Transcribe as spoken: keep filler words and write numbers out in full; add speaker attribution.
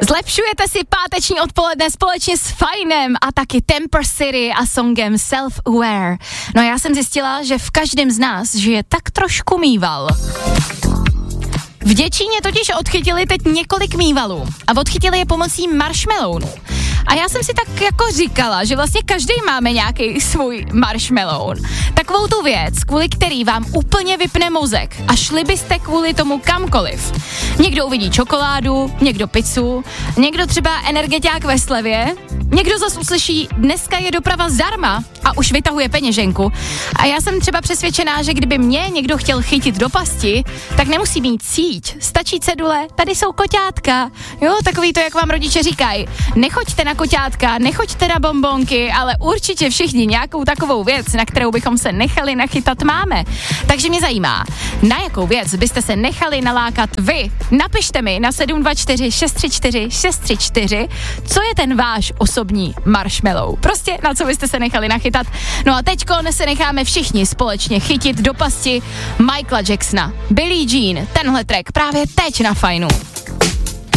Speaker 1: Zlepšujete si páteční odpoledne společně s Fajnem a taky Temper City a songem Self-Aware. No a já jsem zjistila, že v každém z nás žije tak trošku mýval. V Děčíně totiž odchytili teď několik mývalů a odchytili je pomocí marshmallowů. A já jsem si tak jako říkala, že vlastně každý máme nějaký svůj marshmallow. Takovou tu věc, kvůli který vám úplně vypne mozek a šli byste kvůli tomu kamkoliv. Někdo uvidí čokoládu, někdo pizzu, někdo třeba energetiák ve slevě, někdo zas uslyší, dneska je doprava zdarma a už vytahuje peněženku. A já jsem třeba přesvědčená, že kdyby mě někdo chtěl chytit do pasti, tak nemusí mít síť, stačí cedule, tady jsou koťátka. Jo, takový to, jak vám rodiče říkají, nechoďte na koťátka, nechoďte na bonbonky, ale určitě všichni nějakou takovou věc, na kterou bychom se nechali nachytat, máme. Takže mě zajímá, na jakou věc byste se nechali nalákat vy? Napište mi na sedm dva čtyři šest tři čtyři šest tři čtyři, co je ten váš osobní marshmallow. Prostě na co byste se nechali nachytat. No a teďko se necháme všichni společně chytit do pasti Michaela Jacksona. Billie Jean, tenhle track právě teď na Fajnu.